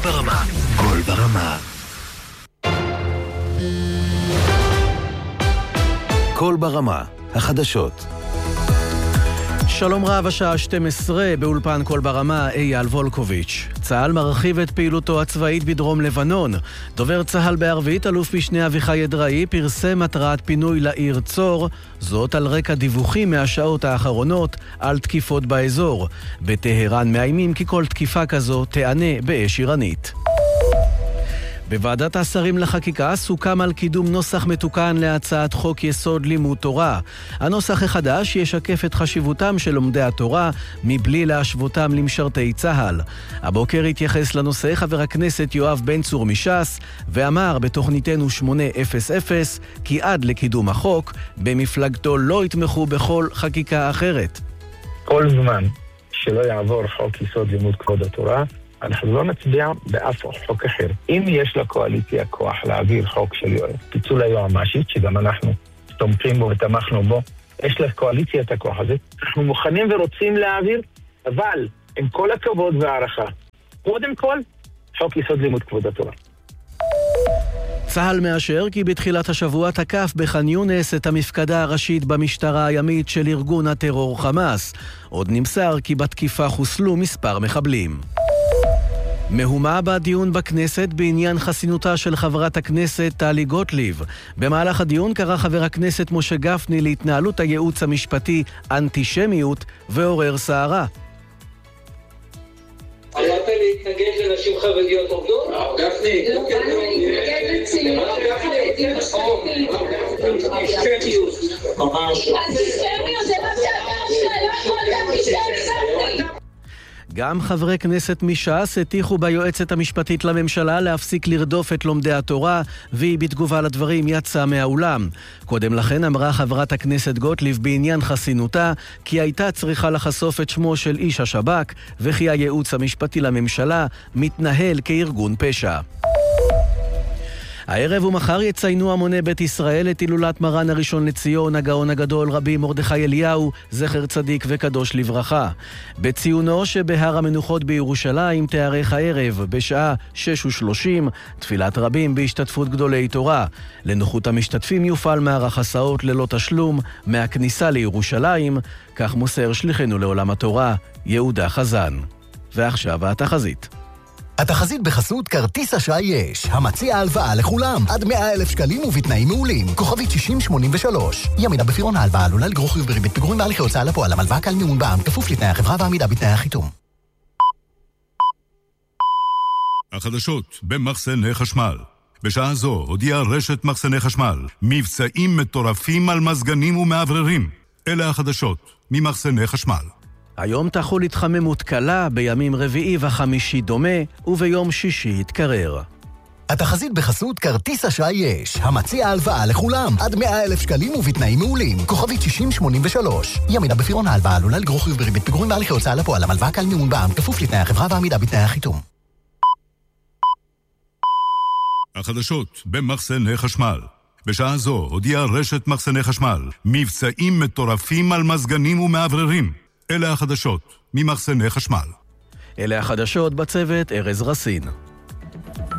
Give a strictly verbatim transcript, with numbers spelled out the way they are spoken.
ברמה. קול ברמה. קול ברמה. החדשות. שלום רב, השעה שתים עשרה, באולפן קול ברמה, אייל וולקוביץ'. צה"ל מרחיב את פעילותו הצבאית בדרום לבנון. דובר צה"ל בערבית, אלוף משנה אביחי אדראי, פרסם התרעת פינוי לעיר צור, זאת על רקע דיווחים מהשעות האחרונות על תקיפות באזור. בטהרן מאיימים כי כל תקיפה כזו תענה באש איראנית. בוועדת השרים לחקיקה סוכם על קידום נוסח מתוקן להצעת חוק יסוד לימוד תורה. הנוסח החדש ישקף את חשיבותם של לומדי התורה מבלי להשוותם למשרתי צה"ל. הבוקר התייחס לנושא חבר הכנסת יואב בן צור מש"ס ואמר בתוכניתנו שמונה אפס אפס כי עד לקידום החוק במפלגתו לא יתמכו בכל חקיקה אחרת. כל זמן שלא יעבור חוק יסוד לימוד כבוד התורה, אנחנו לא נצביע באף חוק אחר. אם יש לקואליציה כוח להעביר חוק של פיצול היועמ"שית, שגם אנחנו תומכים בו ותמכנו בו, יש לקואליציה את הכוח הזה. אנחנו מוכנים ורוצים להעביר, אבל עם כל הכבוד והערכה, קודם כל, חוק יסוד לימוד כבוד התורה. צה"ל מאשר כי בתחילת השבוע תקף בח'אן יונס את המפקדה הראשית במשטרה הימית של ארגון הטרור חמאס. עוד נמסר כי בתקיפה חוסלו מספר מחבלים. מהומה בדיון בכנסת בעניין חסינותה של חברת הכנסת טלי גוטליב. במהלך הדיון קרא חבר הכנסת משה גפני להתנהלות הייעוץ המשפטי אנטישמיות ועורר סערה. אמרת להתנגד לנשים חרדיות עובדות? גפני. לא, אני מתנגד לצעירות חרדיות משתתפים. אנטישמיות. ממש. אנטישמיות זה מה שאתה עושה, לא יכול להיות אנטישמיות. גם חברי כנסת מש"ס הטיחו ביועצת המשפטית לממשלה להפסיק לרדוף את לומדי התורה, והיא בתגובה לדברים יצאה מהאולם. קודם לכן אמרה חברת הכנסת גוטליב בעניין חסינותה כי הייתה צריכה לחשוף את שמו של איש השב"כ וכי הייעוץ המשפטי לממשלה מתנהל כארגון פשע. הערב ומחר יציינו המוני בית ישראל את הילולת מרן הראשון לציון, הגאון הגדול רבי מרדכי אליהו, זכר צדיק וקדוש לברכה. בציונו שבהר המנוחות בירושלים תארך הערב בשעה שש ושלושים תפילת רבים בהשתתפות גדולי תורה. לנוחות המשתתפים יופעל מערך הסעות ללא תשלום מהכניסה לירושלים, כך מוסר שליחנו לעולם התורה יהודה חזן. ועכשיו התחזית. התחזית בחסות כרטיס אשראי יש, המציע הלוואה לכולם, עד מאה אלף שקלים ובתנאים מעולים, כוכבית שישים שמונים ושלוש. ימינה בפירעון ההלוואה עלולה לגרור חיוב בריבית פיגורים בהליכי הוצאה לפועל, הלוואה קל מימון בע"מ, כפוף לתנאי החברה ועמידה בתנאי החיתום. החדשות במחסני חשמל. בשעה זו הודיעה רשת מחסני חשמל, מבצעים מטורפים על מזגנים ומעבררים. אלה החדשות ממחסני חשמל. היום תחול התחממות קלה, בימים רביעי וחמישי דומה, וביום שישי יתקרר. התחזית בחסות כרטיס אשראי יש, המציע הלוואה לכולם, עד מאה אלף שקלים ובתנאים מעולים, כוכבית שישים שמונים ושלוש. ימינה בפירעון ההלוואה עלולה לגרור חיוב בריבית פיגורים בהליכי הוצאה לפועל, הלוואה קל מימון בע"מ, כפוף לתנאי החברה ועמידה בתנאי החיתום. החדשות במחסני חשמל. בשעה זו הודיעה רשת מחסני חשמל, מבצעים מטורפים על מזגנים ומעבררים. אלה החדשות ממחסני חשמל. אלה החדשות בצוות ארז רסין.